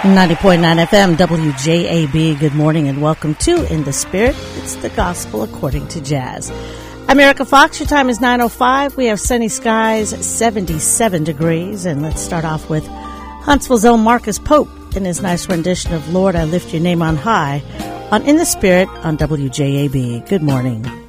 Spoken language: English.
90.9 FM, WJAB. Good morning and welcome to In the Spirit. It's the gospel according to jazz. I'm Erica Fox. Your time is 9:05. We have sunny skies, 77 degrees. And let's start off with Huntsville's own Marcus Pope in his nice rendition of Lord, I Lift Your Name on High on In the Spirit on WJAB. Good morning.